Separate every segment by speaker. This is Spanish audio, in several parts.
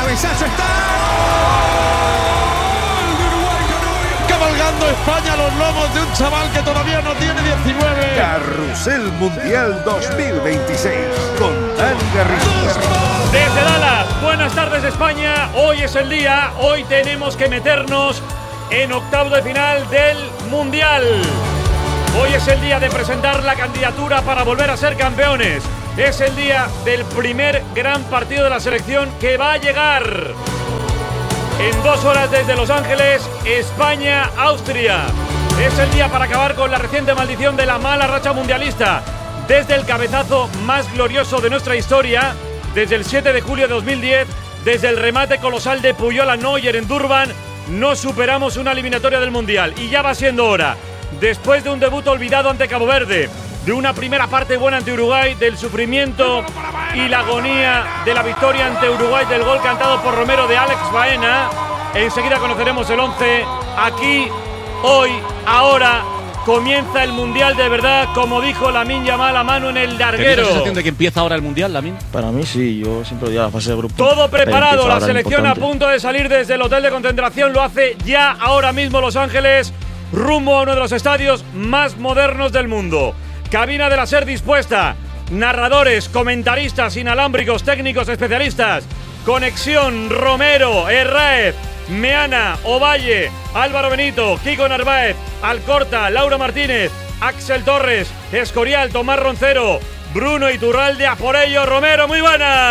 Speaker 1: cabezazo está.
Speaker 2: Cabalgando España a los lomos de un chaval que todavía no tiene 19.
Speaker 3: Carrusel Mundial 2026 con Dani Garrido.
Speaker 4: Desde Dallas, buenas tardes España. Hoy es el día, hoy tenemos que meternos en octavos de final del Mundial. Hoy es el día de presentar la candidatura para volver a ser campeones. Es el día del primer gran partido de la selección que va a llegar. En 2 horas desde Los Ángeles, España-Austria. Es el día para acabar con la reciente maldición de la mala racha mundialista. Desde el cabezazo más glorioso de nuestra historia, desde el 7 de julio de 2010, desde el remate colosal de Puyol a Neuer en Durban, no superamos una eliminatoria del Mundial. Y ya va siendo hora. Después de un debut olvidado ante Cabo Verde, de una primera parte buena ante Uruguay, del sufrimiento y la agonía de la victoria ante Uruguay, del gol cantado por Romero de Alex Baena. Enseguida conoceremos el 11. Aquí, hoy, ahora, comienza el Mundial de verdad, como dijo Lamine Yamal a mano en el larguero.
Speaker 5: ¿Tienes la sensación de que empieza ahora el Mundial, Lamine?
Speaker 6: Para mí sí, yo siempre digo la fase de grupo.
Speaker 4: Todo preparado, la selección a punto de salir desde el hotel de concentración, lo hace ya ahora mismo Los Ángeles, rumbo a uno de los estadios más modernos del mundo. Cabina de la SER dispuesta, narradores, comentaristas, inalámbricos, técnicos, especialistas. Conexión, Romero, Herráez, Meana, Ovalle, Álvaro Benito, Kiko Narváez, Alcorta, Laura Martínez, Axel Torres, Escorial, Tomás Roncero, Bruno Iturralde, a por ello, Romero, muy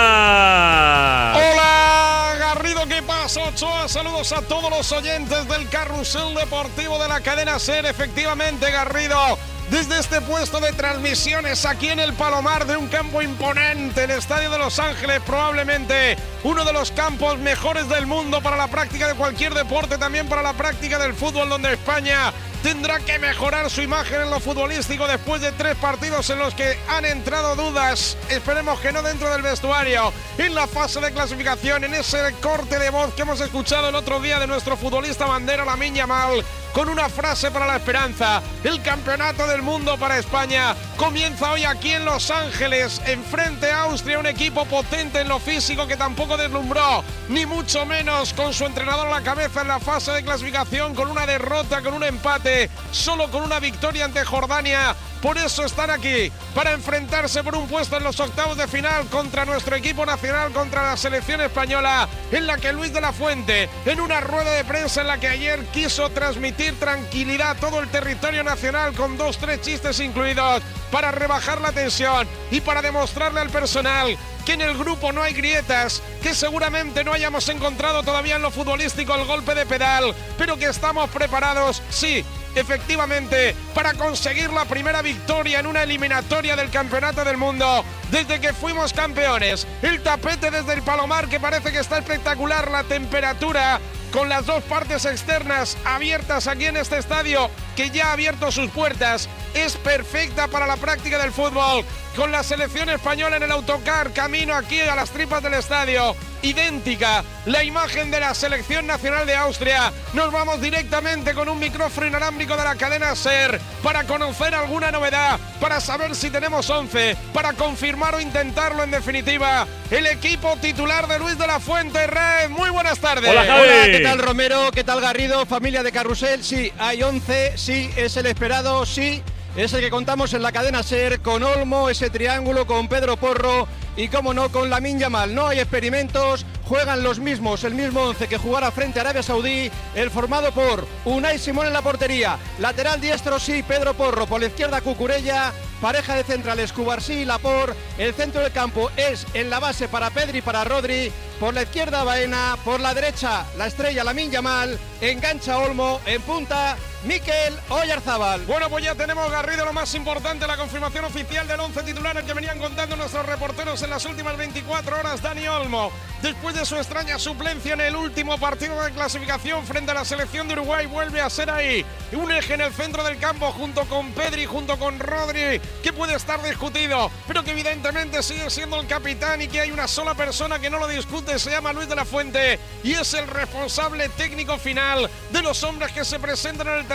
Speaker 4: buenas.
Speaker 2: Hola, Garrido, ¿qué pasa, Ochoa? Saludos a todos los oyentes del Carrusel Deportivo de la cadena SER. Efectivamente, Garrido, desde este puesto de transmisiones aquí en el Palomar de un campo imponente, el Estadio de Los Ángeles, probablemente uno de los campos mejores del mundo para la práctica de cualquier deporte, también para la práctica del fútbol, donde España tendrá que mejorar su imagen en lo futbolístico después de 3 partidos en los que han entrado dudas, esperemos que no dentro del vestuario, en la fase de clasificación, en ese corte de voz que hemos escuchado el otro día de nuestro futbolista bandera Lamine Yamal, con una frase para la esperanza. El campeonato del mundo para España comienza hoy aquí en Los Ángeles, enfrente a Austria, un equipo potente en lo físico que tampoco deslumbró, ni mucho menos con su entrenador a la cabeza en la fase de clasificación, con una derrota, con un empate, solo con una victoria ante Jordania. Por eso están aquí, para enfrentarse por un puesto en los octavos de final contra nuestro equipo nacional, contra la selección española, en la que Luis de la Fuente, en una rueda de prensa en la que ayer quiso transmitir tranquilidad a todo el territorio nacional, con 2-3 chistes incluidos, para rebajar la tensión y para demostrarle al personal que en el grupo no hay grietas, que seguramente no hayamos encontrado todavía en lo futbolístico el golpe de pedal, pero que estamos preparados, sí, efectivamente, para conseguir la primera victoria en una eliminatoria del Campeonato del Mundo desde que fuimos campeones. El tapete desde el Palomar, que parece que está espectacular, la temperatura con las 2 partes externas abiertas aquí en este estadio, que ya ha abierto sus puertas, es perfecta para la práctica del fútbol, con la selección española en el autocar, camino aquí a las tripas del estadio, idéntica la imagen de la selección nacional de Austria. Nos vamos directamente con un micrófono inalámbrico de la cadena SER para conocer alguna novedad, para saber si tenemos 11, para confirmar o intentarlo en definitiva. El equipo titular de Luis de la Fuente. Red, muy buenas tardes.
Speaker 4: Hola, Javi.
Speaker 1: Hola, ¿qué tal, Romero? ¿Qué tal, Garrido? Familia de Carrusel, sí, hay 11, sí, es el esperado, sí, es el que contamos en la cadena SER, con Olmo, ese triángulo, con Pedro Porro y, como no, con Lamine Yamal. No hay experimentos, juegan los mismos, el mismo 11 que jugará frente a Arabia Saudí, el formado por Unai Simón en la portería, lateral diestro, sí, Pedro Porro, por la izquierda Cucurella, pareja de centrales Cubarsí y Laporte, el centro del campo es en la base para Pedri y para Rodri, por la izquierda Baena, por la derecha la estrella Lamine Yamal, engancha Olmo, en punta Mikel Oyarzábal.
Speaker 2: Bueno, pues ya tenemos, Garrido, lo más importante, la confirmación oficial del 11 titular que venían contando nuestros reporteros en las últimas 24 horas. Dani Olmo, después de su extraña suplencia en el último partido de clasificación frente a la selección de Uruguay, vuelve a ser ahí un eje en el centro del campo, junto con Pedri, junto con Rodri, que puede estar discutido, pero que evidentemente sigue siendo el capitán, y que hay una sola persona que no lo discute, se llama Luis de la Fuente, y es el responsable técnico final de los hombres que se presentan en el terreno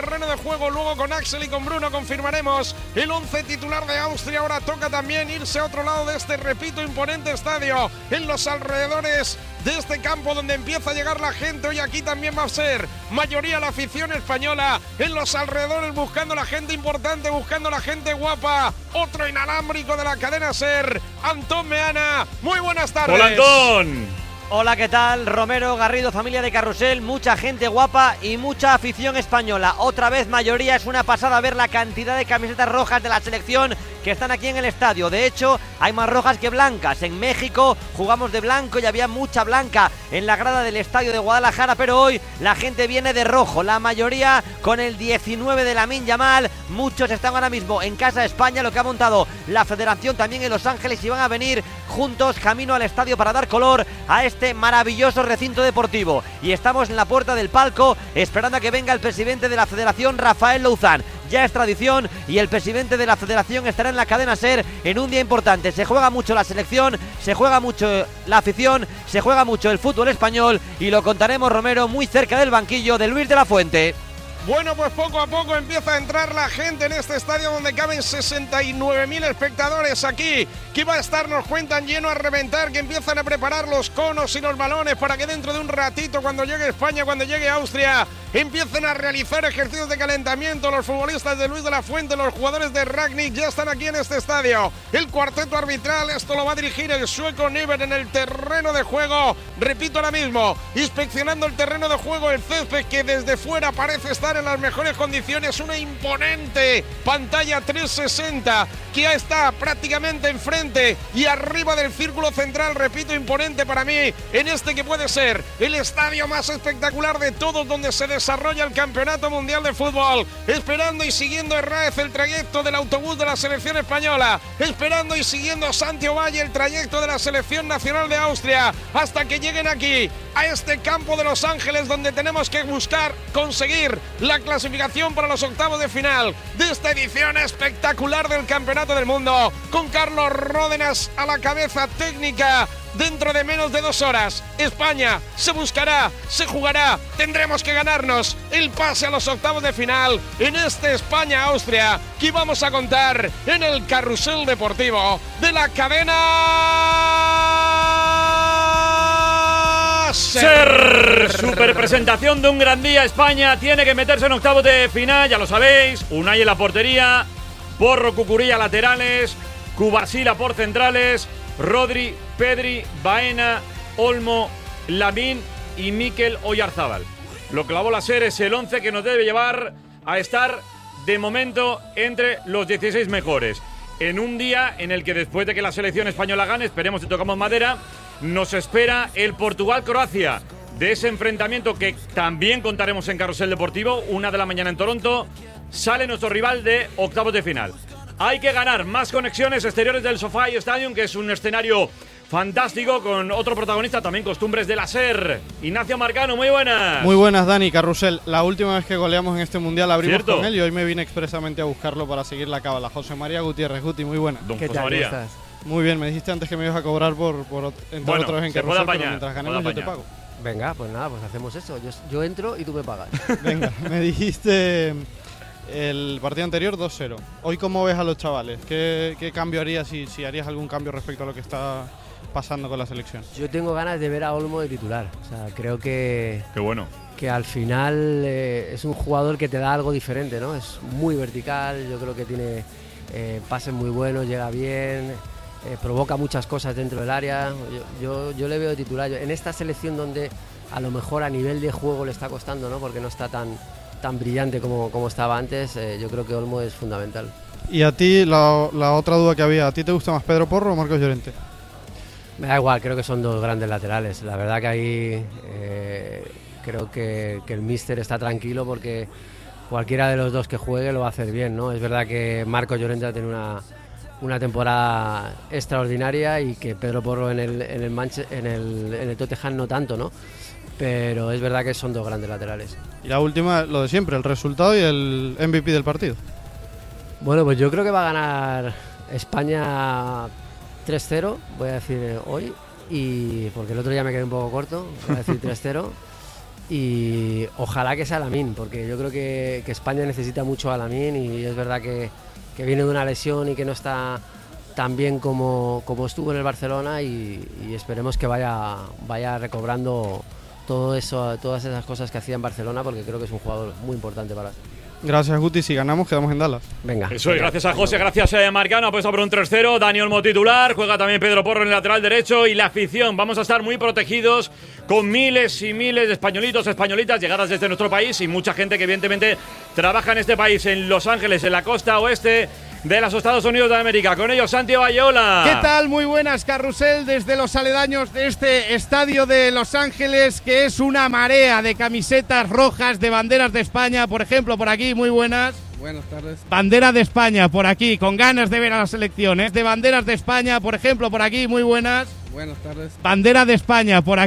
Speaker 2: terreno de juego. Luego con Axel y con Bruno confirmaremos el 11 titular de Austria. Ahora toca también irse a otro lado de este, repito, imponente estadio, en los alrededores de este campo donde empieza a llegar la gente. Hoy aquí también va a ser mayoría la afición española en los alrededores, buscando la gente importante, buscando la gente guapa. Otro inalámbrico de la cadena SER, Antón Meana. Muy buenas tardes.
Speaker 4: Hola, Antón.
Speaker 7: Hola, ¿qué tal? Romero, Garrido, familia de Carrusel, mucha gente guapa y mucha afición española. Otra vez mayoría, es una pasada ver la cantidad de camisetas rojas de la selección que están aquí en el estadio. De hecho, hay más rojas que blancas. En México jugamos de blanco y había mucha blanca en la grada del estadio de Guadalajara, pero hoy la gente viene de rojo. La mayoría con el 19 de Lamine Yamal. Muchos están ahora mismo en Casa de España, lo que ha montado la federación también en Los Ángeles, y van a venir juntos camino al estadio para dar color a este maravilloso recinto deportivo. Y estamos en la puerta del palco esperando a que venga el presidente de la federación, Rafael Louzán. Ya es tradición y el presidente de la federación estará en la cadena SER en un día importante. Se juega mucho la selección, se juega mucho la afición, se juega mucho el fútbol español, y lo contaremos, Romero, muy cerca del banquillo de Luis de la Fuente.
Speaker 2: Bueno, pues poco a poco empieza a entrar la gente en este estadio donde caben 69.000 espectadores aquí, que va a estar, nos cuentan, lleno a reventar, que empiezan a preparar los conos y los balones para que dentro de un ratito, cuando llegue España, cuando llegue Austria, empiecen a realizar ejercicios de calentamiento. Los futbolistas de Luis de la Fuente, los jugadores de Rangnick ya están aquí en este estadio. El cuarteto arbitral, esto lo va a dirigir el sueco Niven en el terreno de juego. Repito ahora mismo, inspeccionando el terreno de juego, el césped, que desde fuera parece estar en las mejores condiciones. Una imponente pantalla 360 que ya está prácticamente enfrente y arriba del círculo central. Repito, imponente para mí en este que puede ser el estadio más espectacular de todos, donde se desarrolla el Campeonato Mundial de Fútbol. Esperando y siguiendo Herráez el trayecto del autobús de la selección española, esperando y siguiendo Santiago Valle el trayecto de la selección nacional de Austria, hasta que lleguen aquí a este campo de Los Ángeles, donde tenemos que buscar conseguir la clasificación para los octavos de final de esta edición espectacular del Campeonato del Mundo, con Carlos Ródenas a la cabeza técnica. Dentro de menos de 2 horas, España se buscará, se jugará, tendremos que ganarnos el pase a los octavos de final en este España-Austria, que vamos a contar en el Carrusel Deportivo de la cadena
Speaker 4: SER. Super presentación de un gran día. España tiene que meterse en octavos de final, ya lo sabéis. Unai en la portería, Porro, Cucurella laterales, Kubasila por centrales, Rodri, Pedri, Baena, Olmo, Lamine y Mikel Oyarzábal. Lo que la bola SER es el 11 que nos debe llevar a estar de momento entre los 16 mejores. En un día en el que, después de que la selección española gane, esperemos que tocamos madera, nos espera el Portugal-Croacia. De ese enfrentamiento que también contaremos en Carrusel Deportivo, 1 de la mañana en Toronto, sale nuestro rival de octavos de final. Hay que ganar más conexiones exteriores del SoFi Stadium, que es un escenario fantástico con otro protagonista, también costumbres de la SER. Ignacio Marcano, muy buenas.
Speaker 8: Muy buenas, Dani. Carrusel, la última vez que goleamos en este mundial abrimos
Speaker 4: ¿Cierto?
Speaker 8: Con él, y hoy me vine expresamente a buscarlo para seguir la cábala. José María Gutiérrez. Guti, muy buena.
Speaker 4: Don
Speaker 9: ¿Qué
Speaker 4: José
Speaker 9: tal? ¿Cómo
Speaker 4: María.
Speaker 9: estás?
Speaker 8: Muy bien, me dijiste antes que me ibas a cobrar por entrar
Speaker 4: Bueno,
Speaker 8: otra vez en
Speaker 4: se puede
Speaker 8: Carrusel,
Speaker 4: apañar,
Speaker 8: pero mientras ganemos
Speaker 4: puede
Speaker 8: yo te
Speaker 4: apañar.
Speaker 8: pago.
Speaker 9: Venga, pues nada, pues hacemos eso. Yo entro y tú me pagas.
Speaker 8: Venga, me dijiste el partido anterior 2-0. Hoy, ¿cómo ves a los chavales? ¿Qué cambio harías, si harías algún cambio respecto a lo que está pasando con la selección?
Speaker 9: Yo tengo ganas de ver a Olmo de titular. O sea, creo que
Speaker 4: Qué bueno.
Speaker 9: al final es un jugador que te da algo diferente, ¿no? Es muy vertical, yo creo que tiene pases muy buenos, llega bien, provoca muchas cosas dentro del área. Yo le veo de titular. En esta selección donde a lo mejor a nivel de juego le está costando, ¿no? Porque no está tan brillante como estaba antes, yo creo que Olmo es fundamental.
Speaker 8: Y a ti, la otra duda que había, ¿a ti te gusta más Pedro Porro o Marcos Llorente?
Speaker 9: Me da igual, creo que son dos grandes laterales. La verdad que ahí creo que el míster está tranquilo, porque cualquiera de los dos que juegue lo va a hacer bien, ¿no? Es verdad que Marcos Llorente ha tenido una temporada extraordinaria, y que Pedro Porro en el Tottenham no tanto, ¿no? Pero es verdad que son dos grandes laterales.
Speaker 8: Y la última, lo de siempre, el resultado y el MVP del partido.
Speaker 9: Bueno, pues yo creo que va a ganar España 3-0, voy a decir hoy, y porque el otro día me quedé un poco corto, voy a decir 3-0. y ojalá que sea Lamine, porque yo creo que España necesita mucho a Lamine, y es verdad que viene de una lesión y que no está tan bien como estuvo en el Barcelona, y esperemos que vaya recobrando todo eso, todas esas cosas que hacía en Barcelona, porque creo que es un jugador muy importante para nosotros.
Speaker 8: Gracias, Guti. Si ganamos, quedamos en Dallas.
Speaker 9: Venga.
Speaker 4: Eso es, gracias a José, gracias a Marcano, apuesta por un 3-0. Dani Olmo titular, juega también Pedro Porro en el lateral derecho, y la afición. Vamos a estar muy protegidos con miles y miles de españolitos, españolitas llegadas desde nuestro país, y mucha gente que evidentemente trabaja en este país, en Los Ángeles, en la costa oeste de los Estados Unidos de América. Con ellos, Santi Bayola.
Speaker 10: ¿Qué tal? Muy buenas, Carrusel, desde los aledaños de este estadio de Los Ángeles, que es una marea de camisetas rojas, de banderas de España, por ejemplo, por aquí, muy buenas.
Speaker 11: Buenas tardes.
Speaker 10: Bandera de España, por aquí, con ganas de ver a la selección, ¿eh? De banderas de España, por ejemplo, por aquí, muy buenas.
Speaker 11: Buenas tardes.
Speaker 10: Bandera de España, por aquí.